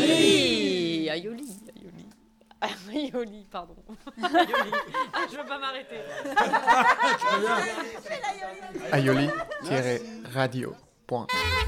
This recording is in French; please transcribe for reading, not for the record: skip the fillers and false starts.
Aioli. Aioli, pardon. Aioli. Ah, je veux pas m'arrêter. aioli-radio.fr